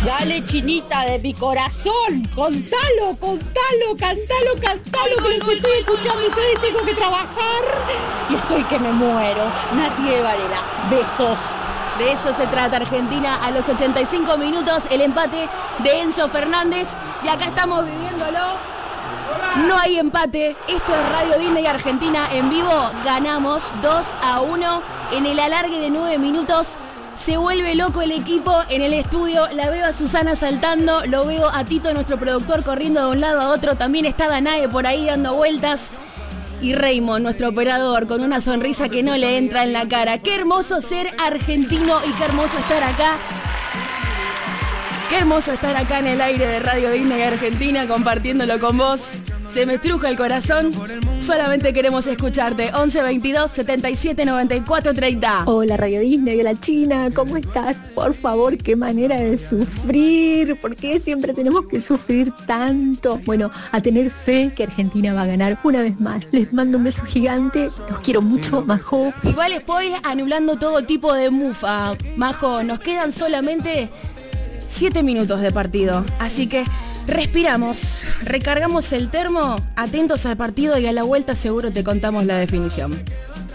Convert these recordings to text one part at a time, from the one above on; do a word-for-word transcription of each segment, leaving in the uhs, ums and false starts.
Dale, chinita de mi corazón, contalo, contalo, cantalo, cantalo, que los estoy escuchando ustedes, tengo que trabajar y estoy que me muero. Nati de Varela, besos. De eso se trata Argentina a los ochenta y cinco minutos, el empate de Enzo Fernández y acá estamos viviéndolo. No hay empate, esto es Radio Disney Argentina en vivo, ganamos dos a uno en el alargue de nueve minutos. Se vuelve loco el equipo en el estudio, la veo a Susana saltando, lo veo a Tito, nuestro productor, corriendo de un lado a otro, también está Danae por ahí dando vueltas. Y Raymond, nuestro operador, con una sonrisa que no le entra en la cara. Qué hermoso ser argentino y qué hermoso estar acá. Qué hermoso estar acá en el aire de Radio Disney Argentina compartiéndolo con vos. Se me estruja el corazón. Solamente queremos escucharte. once veintidós setenta y siete noventa y cuatro treinta. Hola Radio Disney, hola China, ¿cómo estás? Por favor, qué manera de sufrir. ¿Por qué siempre tenemos que sufrir tanto? Bueno, a tener fe que Argentina va a ganar una vez más. Les mando un beso gigante. Los quiero mucho, Majo. Igual spoiler anulando todo tipo de mufa. Majo, nos quedan solamente siete minutos de partido. Así que respiramos, recargamos el termo, atentos al partido y a la vuelta seguro te contamos la definición.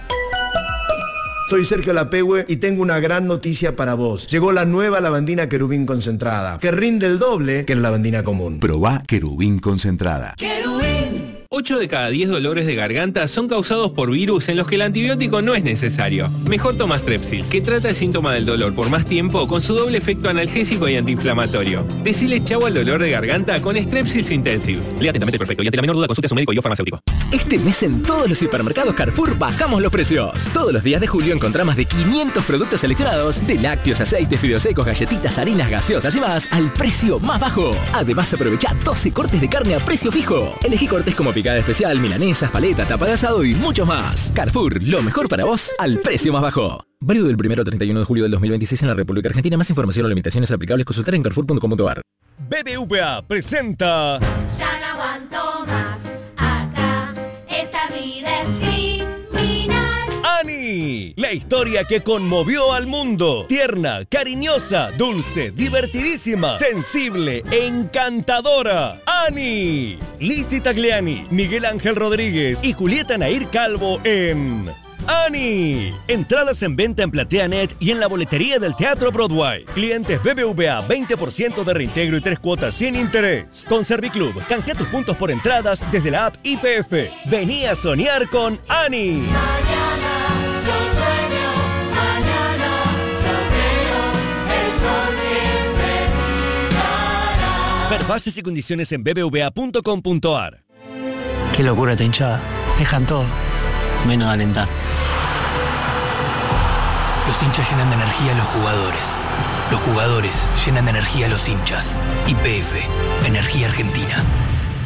Soy Sergio Lapehue y tengo una gran noticia para vos. Llegó la nueva lavandina Querubín concentrada, que rinde el doble que la lavandina común. Probá Querubín concentrada. Querubín. ocho de cada diez dolores de garganta son causados por virus en los que el antibiótico no es necesario. Mejor toma Strepsils, que trata el síntoma del dolor por más tiempo con su doble efecto analgésico y antiinflamatorio. Decile chau al dolor de garganta con Strepsils Intensive. Lea atentamente el prospecto y ante la menor duda consulte a su médico y o farmacéutico. Este mes en todos los hipermercados Carrefour bajamos los precios. Todos los días de julio encontrá más de quinientos productos seleccionados, de lácteos, aceites, fideos secos, galletitas, harinas, gaseosas y más, al precio más bajo. Además aprovechá doce cortes de carne a precio fijo. Elegí cortes como picada especial, milanesas, paleta, tapa de asado y muchos más. Carrefour, lo mejor para vos al precio más bajo. Válido del primero al treinta y uno de julio del dos mil veintiséis en la República Argentina. Más información o limitaciones aplicables consultar en carrefour punto com punto a r. B B V A presenta... Ya no aguanto más, acá esta vida es criminal. ¡Ani! La historia que conmovió al mundo. Tierna, cariñosa, dulce, divertidísima, sensible, encantadora. ¡Ani! Lizzy Tagliani, Miguel Ángel Rodríguez y Julieta Nair Calvo en... ¡Ani! Entradas en venta en PlateaNet y en la boletería del Teatro Broadway. Clientes B B V A, veinte por ciento de reintegro y tres cuotas sin interés. Con Serviclub, canjea tus puntos por entradas desde la app I P F. Vení a soñar con Ani. Mañana lo sueño, mañana lo creo, el sol siempre brillará. Ver bases y condiciones en b b v a punto com punto a r. Qué locura esta hinchada. Dejan todo, menos alentar. Los hinchas llenan de energía a los jugadores. Los jugadores llenan de energía a los hinchas. Y P F, Energía Argentina.